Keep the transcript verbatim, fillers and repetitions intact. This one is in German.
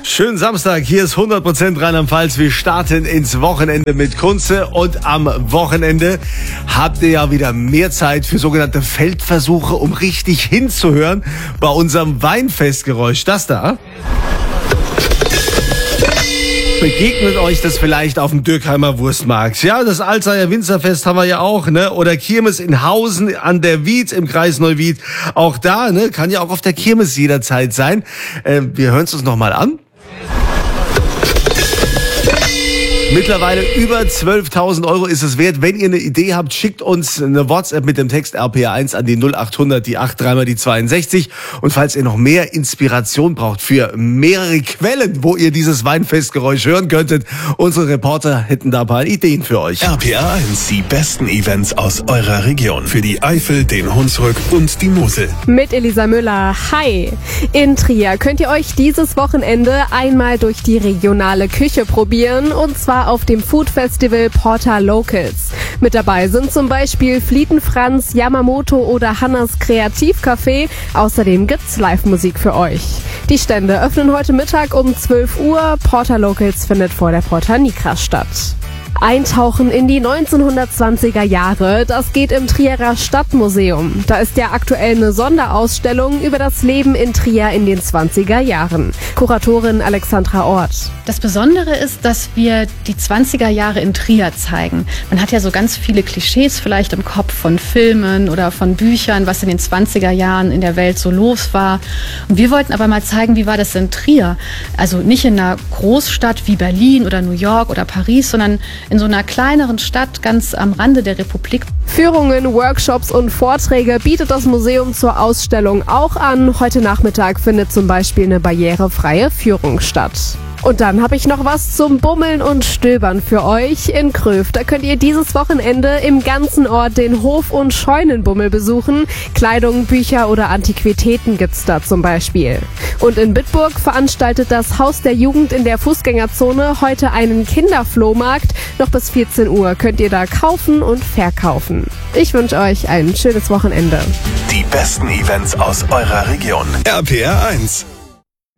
Schönen Samstag, hier ist hundert Prozent Rheinland-Pfalz. Wir starten ins Wochenende mit Kunze und am Wochenende habt ihr ja wieder mehr Zeit für sogenannte Feldversuche, um richtig hinzuhören bei unserem Weinfestgeräusch. Das da. Begegnet euch das vielleicht auf dem Dürkheimer Wurstmarkt? Ja, das Alzheimer Winzerfest haben wir ja auch, ne? Oder Kirmes in Hausen an der Wied im Kreis Neuwied. Auch da, ne? Kann ja auch auf der Kirmes jederzeit sein. Äh, wir hören es uns nochmal an. Mittlerweile über zwölftausend Euro ist es wert. Wenn ihr eine Idee habt, schickt uns eine WhatsApp mit dem Text R P R eins an die null achthundert, die acht drei mal die zweiundsechzig. Und falls ihr noch mehr Inspiration braucht für mehrere Quellen, wo ihr dieses Weinfestgeräusch hören könntet, unsere Reporter hätten da ein paar Ideen für euch. R P R eins, die besten Events aus eurer Region. Für die Eifel, den Hunsrück und die Mosel. Mit Elisa Müller. Hi! In Trier könnt ihr euch dieses Wochenende einmal durch die regionale Küche probieren, und zwar auf dem Food Festival Porta Locals. Mit dabei sind zum Beispiel Flieten Franz, Yamamoto oder Hannas Kreativcafé. Außerdem gibt's Live-Musik für euch. Die Stände öffnen heute Mittag um zwölf Uhr. Porta Locals findet vor der Porta Nigra statt. Eintauchen in die neunzehnhundertzwanziger Jahre, das geht im Trierer Stadtmuseum. Da ist ja aktuell eine Sonderausstellung über das Leben in Trier in den zwanziger Jahren. Kuratorin Alexandra Ort. Das Besondere ist, dass wir die zwanziger Jahre in Trier zeigen. Man hat ja so ganz viele Klischees vielleicht im Kopf von Filmen oder von Büchern, was in den zwanziger Jahren in der Welt so los war. Und wir wollten aber mal zeigen, wie war das in Trier? Also nicht in einer Großstadt wie Berlin oder New York oder Paris, sondern in so einer kleineren Stadt ganz am Rande der Republik. Führungen, Workshops und Vorträge bietet das Museum zur Ausstellung auch an. Heute Nachmittag findet zum Beispiel eine barrierefreie Führung statt. Und dann habe ich noch was zum Bummeln und Stöbern für euch in Kröv. Da könnt ihr dieses Wochenende im ganzen Ort den Hof- und Scheunenbummel besuchen. Kleidung, Bücher oder Antiquitäten gibt's da zum Beispiel. Und in Bitburg veranstaltet das Haus der Jugend in der Fußgängerzone heute einen Kinderflohmarkt. Noch bis vierzehn Uhr könnt ihr da kaufen und verkaufen. Ich wünsche euch ein schönes Wochenende. Die besten Events aus eurer Region. R P R eins.